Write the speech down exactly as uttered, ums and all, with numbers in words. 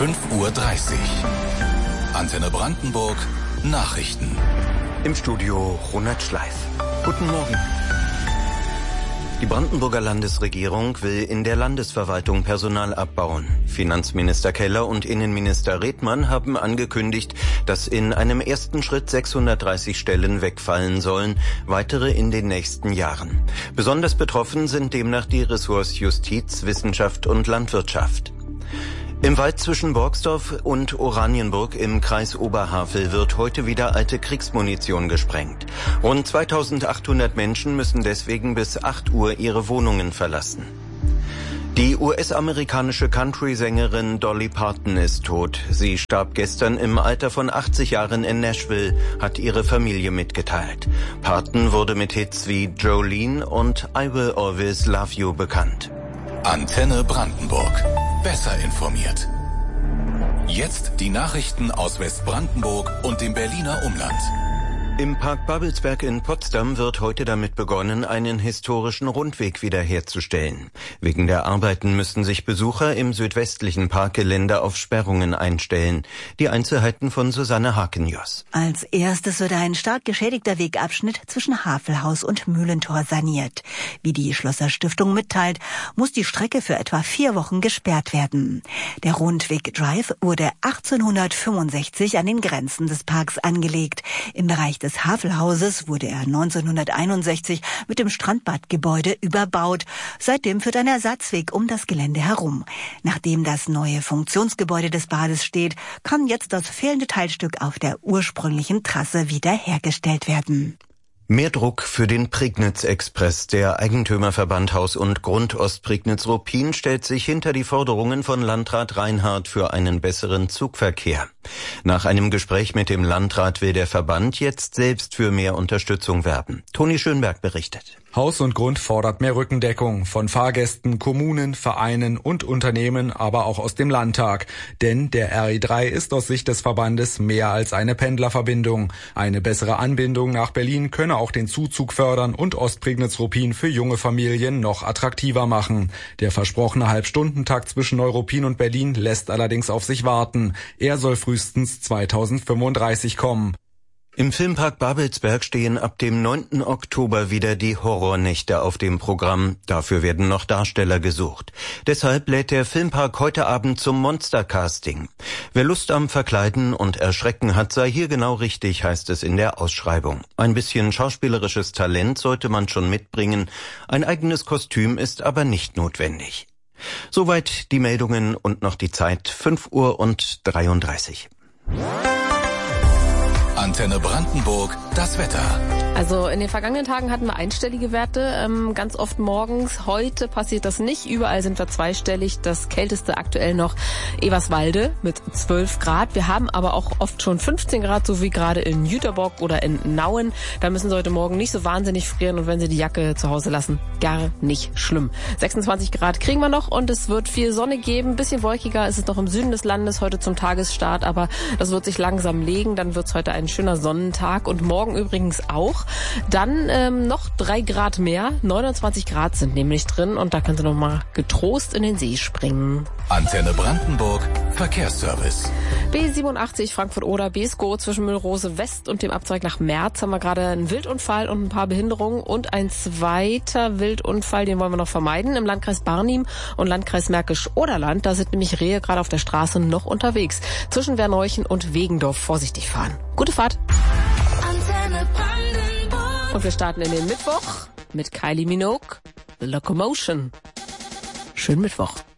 fünf Uhr dreißig. Antenne Brandenburg, Nachrichten. Im Studio Ronald Schleif. Guten Morgen. Die Brandenburger Landesregierung will in der Landesverwaltung Personal abbauen. Finanzminister Keller und Innenminister Redmann haben angekündigt, dass in einem ersten Schritt sechshundertdreißig Stellen wegfallen sollen, weitere in den nächsten Jahren. Besonders betroffen sind demnach die Ressorts Justiz, Wissenschaft und Landwirtschaft. Im Wald zwischen Borgsdorf und Oranienburg im Kreis Oberhavel wird heute wieder alte Kriegsmunition gesprengt. Rund zweitausendachthundert Menschen müssen deswegen bis acht Uhr ihre Wohnungen verlassen. Die U S-amerikanische Country-Sängerin Dolly Parton ist tot. Sie starb gestern im Alter von achtzig Jahren in Nashville, hat ihre Familie mitgeteilt. Parton wurde mit Hits wie Jolene und I Will Always Love You bekannt. Antenne Brandenburg. Besser informiert. Jetzt die Nachrichten aus Westbrandenburg und dem Berliner Umland. Im Park Babelsberg in Potsdam wird heute damit begonnen, einen historischen Rundweg wiederherzustellen. Wegen der Arbeiten müssen sich Besucher im südwestlichen Parkgelände auf Sperrungen einstellen. Die Einzelheiten von Susanne Hakenjoss. Als erstes wird ein stark geschädigter Wegabschnitt zwischen Havelhaus und Mühlentor saniert. Wie die Schlosser Stiftung mitteilt, muss die Strecke für etwa vier Wochen gesperrt werden. Der Rundweg Drive wurde achtzehnhundertfünfundsechzig an den Grenzen des Parks angelegt. Im Bereich des Havelhauses wurde er neunzehnhunderteinundsechzig mit dem Strandbadgebäude überbaut. Seitdem führt ein Ersatzweg um das Gelände herum. Nachdem das neue Funktionsgebäude des Bades steht, kann jetzt das fehlende Teilstück auf der ursprünglichen Trasse wiederhergestellt werden. Mehr Druck für den Prignitz-Express. Der Eigentümerverband Haus und Grund Ostprignitz-Ruppin stellt sich hinter die Forderungen von Landrat Reinhardt für einen besseren Zugverkehr. Nach einem Gespräch mit dem Landrat will der Verband jetzt selbst für mehr Unterstützung werben. Toni Schönberg berichtet. Haus und Grund fordert mehr Rückendeckung von Fahrgästen, Kommunen, Vereinen und Unternehmen, aber auch aus dem Landtag. Denn der R E drei ist aus Sicht des Verbandes mehr als eine Pendlerverbindung. Eine bessere Anbindung nach Berlin könne auch den Zuzug fördern und Ostprignitz-Ruppin für junge Familien noch attraktiver machen. Der versprochene Halbstundentakt zwischen Neuruppin und Berlin lässt allerdings auf sich warten. Er soll frühestens zweitausendfünfunddreißig kommen. Im Filmpark Babelsberg stehen ab dem neunten Oktober wieder die Horrornächte auf dem Programm. Dafür werden noch Darsteller gesucht. Deshalb lädt der Filmpark heute Abend zum Monstercasting. Wer Lust am Verkleiden und Erschrecken hat, sei hier genau richtig, heißt es in der Ausschreibung. Ein bisschen schauspielerisches Talent sollte man schon mitbringen. Ein eigenes Kostüm ist aber nicht notwendig. Soweit die Meldungen und noch die Zeit, fünf Uhr und dreiunddreißig. Antenne Brandenburg, das Wetter. Also in den vergangenen Tagen hatten wir einstellige Werte, ähm, ganz oft morgens. Heute passiert das nicht. Überall sind wir zweistellig. Das kälteste aktuell noch Eberswalde mit zwölf Grad. Wir haben aber auch oft schon fünfzehn Grad, so wie gerade in Jüterbock oder in Nauen. Da müssen Sie heute Morgen nicht so wahnsinnig frieren und wenn Sie die Jacke zu Hause lassen, gar nicht schlimm. sechsundzwanzig Grad kriegen wir noch und es wird viel Sonne geben. Ein bisschen wolkiger ist es noch im Süden des Landes heute zum Tagesstart, aber das wird sich langsam legen. Dann wird es heute ein schöner Sonnentag und morgen übrigens auch. Dann ähm, noch drei Grad mehr, neunundzwanzig Grad sind nämlich drin und da können Sie noch mal getrost in den See springen. Antenne Brandenburg, Verkehrsservice. B siebenundachtzig Frankfurt-Oder, Beeskow zwischen Müllrose West und dem Abzweig nach Merz haben wir gerade einen Wildunfall und ein paar Behinderungen und ein zweiter Wildunfall, den wollen wir noch vermeiden, im Landkreis Barnim und Landkreis Märkisch-Oderland. Da sind nämlich Rehe gerade auf der Straße noch unterwegs. Zwischen Werneuchen und Wegendorf vorsichtig fahren. Gute Fahrt. Antenne Brandenburg. Und wir starten in den Mittwoch mit Kylie Minogue, The Locomotion. Schönen Mittwoch.